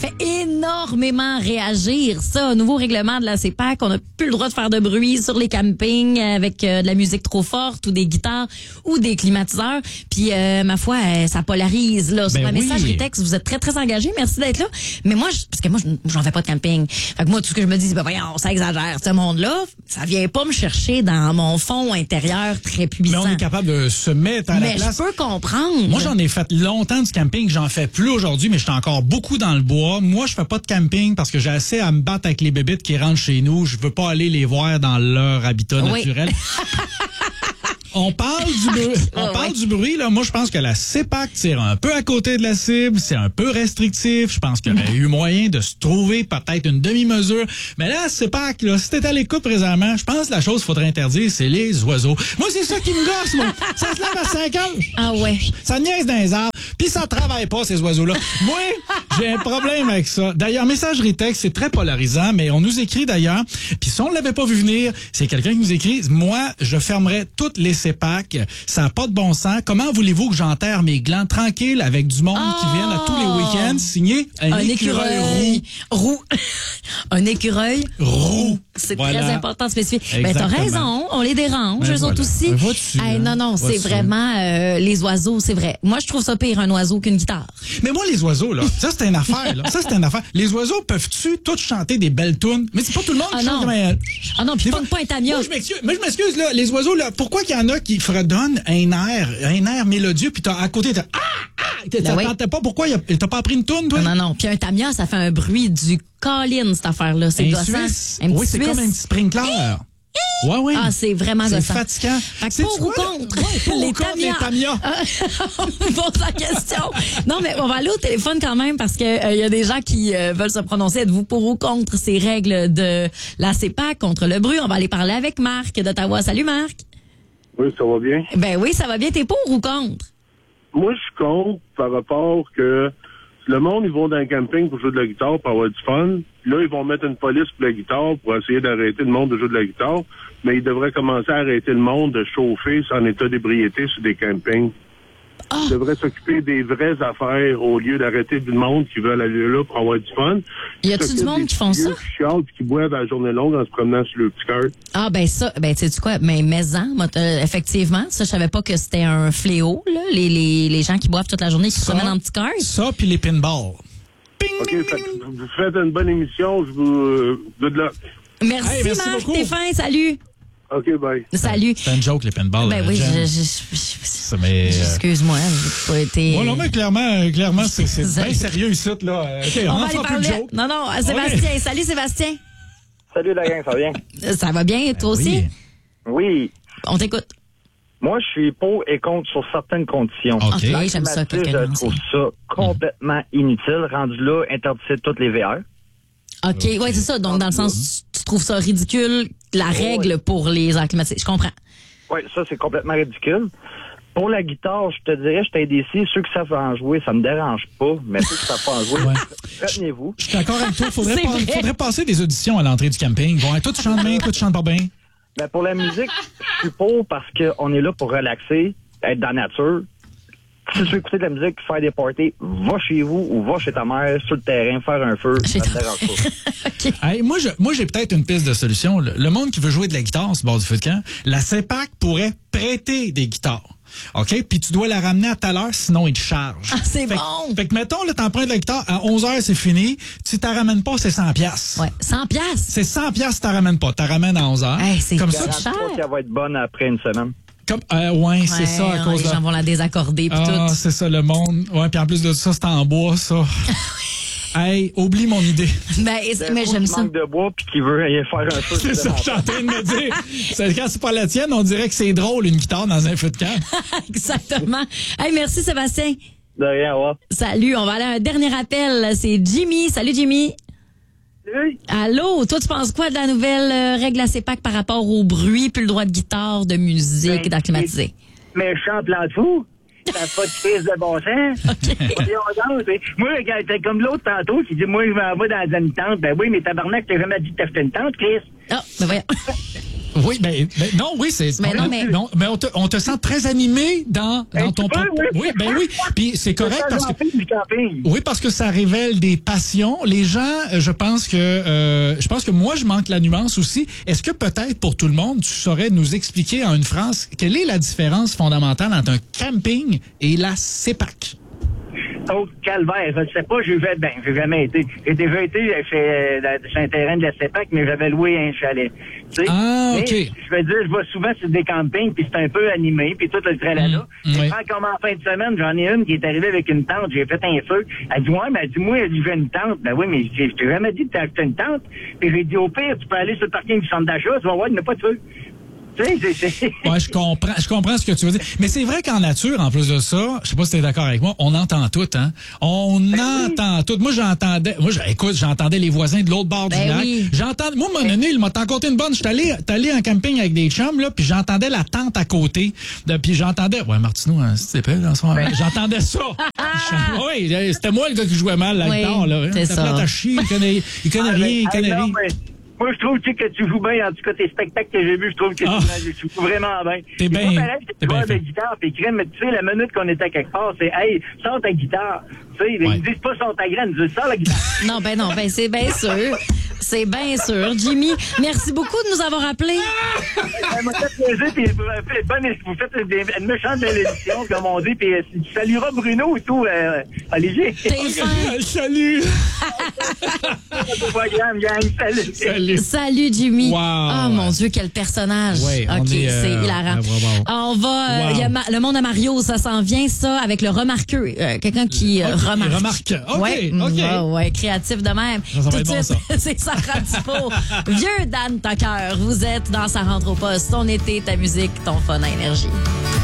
fait énormément réagir. Ça, nouveau règlement de la CEPAC, on n'a plus le droit de faire de bruit sur les campings avec de la musique trop forte ou des guitares ou des climatiseurs. Puis, ma foi, ça polarise. Là, sur la messagerie texte, vous êtes très, très engagés. Merci d'être là. Mais moi, parce que moi, j'en fais pas de camping. Fait que moi, tout ce que je me dis, c'est, voyons, ça exagère. Ce monde-là, ça vient pas me chercher dans mon fond intérieur très puissant. Mais on est capable de se mettre à la place. Mais je peux comprendre. Moi, j'en ai fait longtemps du camping. J'en fais plus aujourd'hui, mais j'étais encore beaucoup dans le bois. Moi, je fais pas de camping parce que j'ai assez à me battre avec les bébites qui rentrent chez nous. Je veux pas aller les voir dans leur habitat naturel. On parle du bruit, là. Moi, je pense que la CEPAC tire un peu à côté de la cible. C'est un peu restrictif. Je pense qu'il y aurait eu moyen de se trouver peut-être une demi-mesure. Mais là, la CEPAC, là, si t'es à l'écoute présentement, je pense que la chose qu'il faudrait interdire, c'est les oiseaux. Moi, c'est ça qui me gosse, moi. Ça se lève à 5 heures. Ah ouais. Ça niaise dans les arbres. Puis ça travaille pas, ces oiseaux-là. Moi, j'ai un problème avec ça. D'ailleurs, messagerie texte, c'est très polarisant, mais on nous écrit d'ailleurs. Puis si on ne l'avait pas vu venir, c'est quelqu'un qui nous écrit, moi, je fermerais toutes les CEPAC. Ça n'a pas de bon sens. Comment voulez-vous que j'enterre mes glands tranquilles avec du monde qui viennent à tous les week-ends signer un écureuil roux? Un écureuil roux. C'est très important de spécifier. Ben, t'as raison, on les dérange, eux autres aussi. Non, c'est vraiment les oiseaux, c'est vrai. Moi, je trouve ça pire, un oiseau qu'une guitare. Mais moi, les oiseaux, là, ça, c'est une affaire, là. Ça, c'est une affaire. Les oiseaux peuvent-tu tous chanter des belles tunes? Mais c'est pas tout le monde qui chante comme un... Ah non, puis pas un tamia. Moi, je m'excuse, là, les oiseaux, là, pourquoi qu'il y en a qui fredonnent un air mélodieux, puis à côté, t'entends pas pourquoi t'as pas appris une tune, toi? Non. Puis un tamia, ça fait un bruit du colline, cette affaire-là. C'est gossant. Oui, c'est comme un petit sprinkler. Ouais. Ah, c'est vraiment gossant. C'est fatigant. Pour ou contre les tamias? On pose la question. Non, mais on va aller au téléphone quand même parce que y a des gens qui veulent se prononcer. Êtes-vous pour ou contre ces règles de la CEPAC contre le bruit? On va aller parler avec Marc d'Ottawa. Salut, Marc. Oui, ça va bien? Ben oui, ça va bien. T'es pour ou contre? Moi, je suis contre par rapport que le monde, ils vont dans un camping pour jouer de la guitare, pour avoir du fun. Là, ils vont mettre une police pour la guitare pour essayer d'arrêter le monde de jouer de la guitare. Mais ils devraient commencer à arrêter le monde de chauffer en état d'ébriété sur des campings. Ils devraient s'occuper des vraies affaires au lieu d'arrêter du monde qui veut aller là pour avoir du fun. Y a-tu du monde qui font ça? Qui chialent qui boivent à la journée longue en se promenant sur le petit cœur. Ah, ben ça, sais-tu quoi? Mais effectivement, ça, je savais pas que c'était un fléau, là, les gens qui boivent toute la journée, qui se promènent en petit cœur. Ça, puis les pinballs. OK, vous faites une bonne émission, je vous... good luck. Merci Marc, t'es fin, salut. OK, bye. Salut. C'est un joke, les pinballs. Ben oui, excuse-moi, j'ai pas été... non, mais clairement, c'est bien sérieux ici, là. OK, on va aller parler. Non, Sébastien. Okay. Salut, Sébastien. Salut, la gang, ça va bien? Ça va bien, toi aussi? Oui. On t'écoute. Moi, je suis pour et contre sur certaines conditions. OK, j'aime ça. Je trouve ça complètement inutile. Rendu là, interdisez toutes les VR. OK, oui, c'est ça. Donc, dans le sens, tu trouves ça ridicule, la règle pour les airs climatisés. Je comprends. Oui, ça, c'est complètement ridicule. Pour la guitare, je te dirais, je t'ai ceux qui savent en jouer, ça me dérange pas, mais ceux qui savent pas en jouer, retenez-vous. Je suis d'accord avec toi. Faudrait passer des auditions à l'entrée du camping. Bon, toi, tu chantes bien, toi, tu chantes pas bien. Ben, pour la musique, je suis pour parce qu'on est là pour relaxer, être dans la nature. Si tu veux écouter de la musique, faire des parties, va chez vous ou va chez ta mère, sur le terrain, faire un feu, ça te dérange pas. Okay. Hey, moi, j'ai peut-être une piste de solution. Le monde qui veut jouer de la guitare sur le bord du feu de camp, la CEPAC pourrait prêter des guitares. OK? Puis tu dois la ramener à tout l'heure, sinon ils te chargent. Ah, c'est bon! Fait que mettons, là, t'empruntes la guitare, à 11h, c'est fini. Si t'en ramènes pas, c'est 100$. Ouais, 100$? C'est 100$, si t'en ramènes pas. T'en ramènes à 11h. Hey, c'est comme ça, ça. Je qu'elle va être bonne après une semaine. Ouais, c'est ça, à cause les gens vont la désaccorder pis tout. C'est ça, le monde. Ouais, puis en plus de ça, c'est en bois, ça. Hey, oublie mon idée. Mais j'aime ça. Manque de bois puis qui veut aller faire un feu. C'est ça que je suis en train de me dire. Quand c'est pas la tienne, on dirait que c'est drôle, une guitare dans un feu de camp. Exactement. Hey, merci Sébastien. De rien, ouais. Salut, on va aller à un dernier appel. C'est Jimmy. Salut Jimmy. Salut. Allô, toi tu penses quoi de la nouvelle règle à CEPAC par rapport au bruit, plus le droit de guitare, de musique, d'air climatisé? Méchant plan de fou. T'as pas de crise de bon sens. Okay. Moi, t'es comme l'autre tantôt qui dit, moi, je m'en vais dans une tente. Ben oui, mais tabarnak, t'as jamais dit que t'as fait une tente, Chris. Ah, ben voyons. Oui, non, oui, c'est. Mais on te sent très animé dans ton propos. Oui, oui. Puis c'est correct parce que. Oui, parce que ça révèle des passions. Les gens, je pense que moi, je manque la nuance aussi. Est-ce que peut-être pour tout le monde, tu saurais nous expliquer en une phrase quelle est la différence fondamentale entre un camping et la CEPAC? Oh, calvaire, je ne sais pas, j'ai jamais été. J'ai déjà été chez un terrain de la CEPAC, mais j'avais loué un chalet. Tu sais? Ah, OK. Mais, je veux dire, je vais souvent sur des campings, puis c'est un peu animé, puis tout le tralala. Oui. Comme en fin de semaine, j'en ai une qui est arrivée avec une tente, j'ai fait un feu. Elle dit, ouais, mais elle dit, moi, j'ai une tente. Ben oui, mais je t'ai jamais dit que t'as acheté une tente. Puis j'ai dit, au pire, tu peux aller sur le parking du centre d'achat, tu vas voir, il n'y a pas de feu. Ouais, je comprends ce que tu veux dire. Mais c'est vrai qu'en nature, en plus de ça, je sais pas si tu es d'accord avec moi, on entend tout, hein. Entend tout. Moi, j'entendais les voisins de l'autre bord du lac. Oui. Moi, à un moment donné, il m'a raconté une bonne. J'étais allé en camping avec des chums, là, puis j'entendais la tente à côté. Puis j'entendais, ouais, Martineau, hein, c'était pas dans ce moment. J'entendais ça. Oui, c'était moi le gars qui jouait mal, la guitare, là. C'est ça. Plate à chier, il connaît rien. Moi, je trouve que tu joues bien. En tout cas, tes spectacles que j'ai vus, je trouve que tu joues vraiment bien. T'es bien. Tu joues de guitare, puis crème, mais tu sais, la minute qu'on était quelque part, c'est, hey, sors ta guitare. Tu sais, ils disent pas sors ta graine, ils disent sors la guitare. Non, c'est bien sûr. C'est bien sûr. Jimmy, merci beaucoup de nous avoir appelés. Moi, ça fait plaisir, puis vous faites une méchante belle édition, comme on dit, puis tu salueras Bruno et tout, Olivier. Salut! Salut. Salut, Jimmy. Wow. Oh mon Dieu, quel personnage. Oui, c'est hilarant. On va, il y a le monde à Mario, ça s'en vient, ça, avec le remarqueux. Quelqu'un qui remarque. Remarque. OK. Ouais, créatif de même. Ça va être bon, ça. C'est Sarah Dufault. Vieux Dan Tucker, vous êtes dans Sa rentre au poste. Ton été, ta musique, ton fun à Énergie.